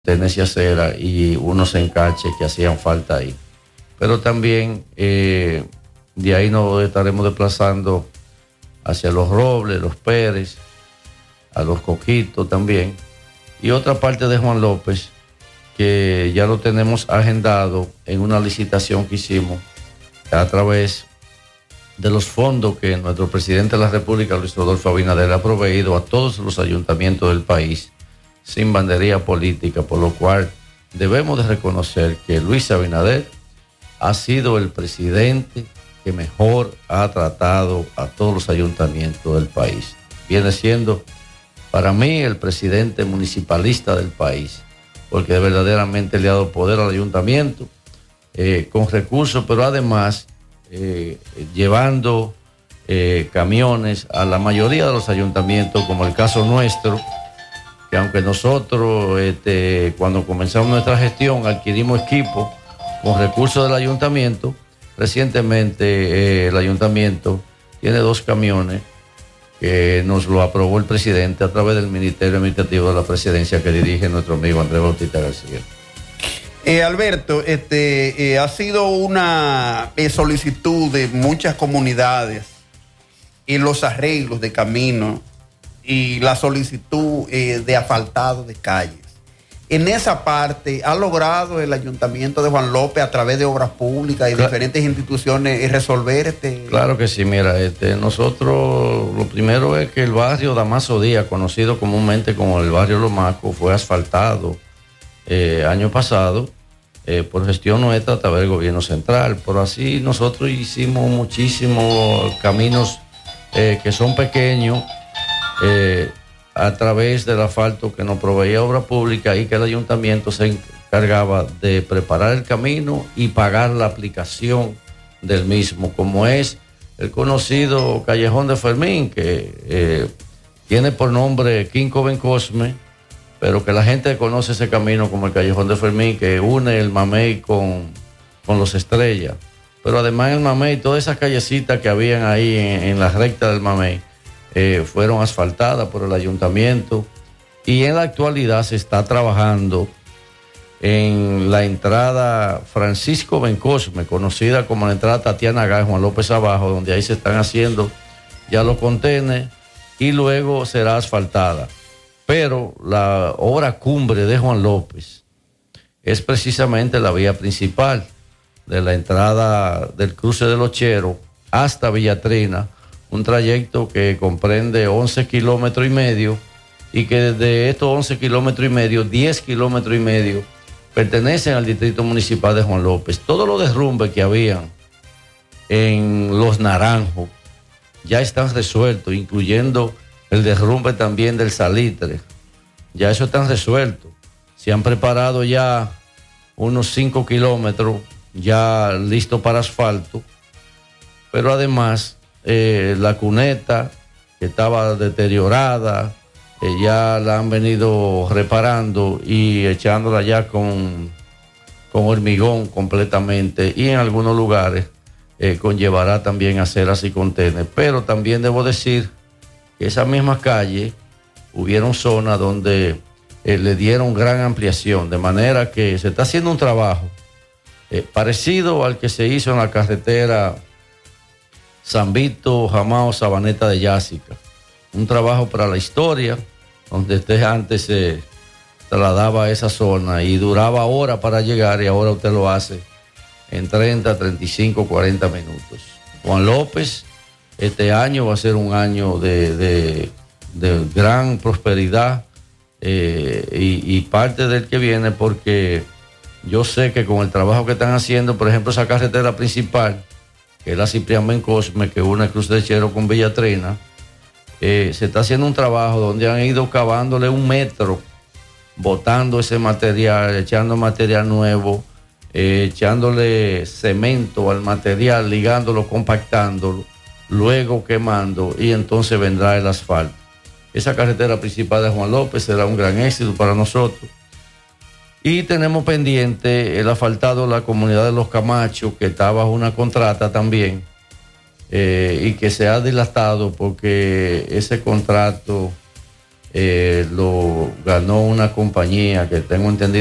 tenencia acera y unos encaches que hacían falta ahí. Pero también de ahí nos estaremos desplazando hacia Los Robles, Los Pérez, a Los Coquitos también, y otra parte de Juan López que ya lo tenemos agendado en una licitación que hicimos a través de los fondos que nuestro presidente de la República, Luis Rodolfo Abinader, ha proveído a todos los ayuntamientos del país sin bandería política, por lo cual debemos de reconocer que Luis Abinader ha sido el presidente que mejor ha tratado a todos los ayuntamientos del país. Viene siendo para mí el presidente municipalista del país, porque verdaderamente le ha dado poder al ayuntamiento con recursos, pero además llevando camiones a la mayoría de los ayuntamientos, como el caso nuestro, que aunque nosotros cuando comenzamos nuestra gestión adquirimos equipo con recursos del ayuntamiento, recientemente el ayuntamiento tiene 2 camiones que nos lo aprobó el presidente a través del Ministerio Administrativo de la Presidencia que dirige nuestro amigo Andrés Bautista García. Alberto, ha sido una solicitud de muchas comunidades y los arreglos de caminos y la solicitud de asfaltado de calles. En esa parte, ¿ha logrado el Ayuntamiento de Juan López a través de obras públicas y diferentes instituciones resolver Claro que sí, mira, nosotros lo primero es que el barrio Damaso Díaz, conocido comúnmente como el barrio Los Macos, fue asfaltado año pasado por gestión nuestra a través del gobierno central. Por así nosotros hicimos muchísimos caminos que son pequeños a través del asfalto que nos proveía obra pública y que el ayuntamiento se encargaba de preparar el camino y pagar la aplicación del mismo, como es el conocido Callejón de Fermín, que tiene por nombre Quinco Bencosme, pero que la gente conoce ese camino como el Callejón de Fermín, que une el Mamey con Los Estrellas. Pero además el Mamey, todas esas callecitas que habían ahí en la recta del Mamey, fueron asfaltadas por el ayuntamiento, y en la actualidad se está trabajando en la entrada Francisco Bencosme, conocida como la entrada Tatiana Gay, Juan López abajo, donde ahí se están haciendo ya los contenes y luego será asfaltada. Pero la obra cumbre de Juan López es precisamente la vía principal de la entrada del cruce de Los Cheros hasta Villatrina, un trayecto que comprende 11 kilómetros y medio, y que de estos 11 kilómetros y medio, 10 kilómetros y medio pertenecen al distrito municipal de Juan López. Todos los derrumbes que habían en Los Naranjos ya están resueltos, incluyendo el derrumbe también del Salitre. Ya eso está resuelto. Se han preparado ya unos 5 kilómetros ya listos para asfalto, pero además la cuneta que estaba deteriorada, ya la han venido reparando y echándola ya con hormigón completamente, y en algunos lugares conllevará también aceras y contenes. Pero también debo decir que esas mismas calles hubieron zonas donde le dieron gran ampliación, de manera que se está haciendo un trabajo parecido al que se hizo en la carretera San Vito, Jamao, Sabaneta de Yásica. Un trabajo para la historia, donde usted antes se trasladaba a esa zona y duraba horas para llegar, y ahora usted lo hace en 30, 35, 40 minutos. Juan López, este año va a ser un año de gran prosperidad y parte del que viene, porque yo sé que con el trabajo que están haciendo, por ejemplo, esa carretera principal, que es la Ciprián Bencosme, que une el cruce de Chero con Villatrina, se está haciendo un trabajo donde han ido cavándole 1 metro, botando ese material, echando material nuevo, echándole cemento al material, ligándolo, compactándolo, luego quemando, y entonces vendrá el asfalto. Esa carretera principal de Juan López será un gran éxito para nosotros. Y tenemos pendiente el asfaltado de la comunidad de Los Camachos, que está bajo una contrata también, y que se ha dilatado porque ese contrato lo ganó una compañía que tengo entendido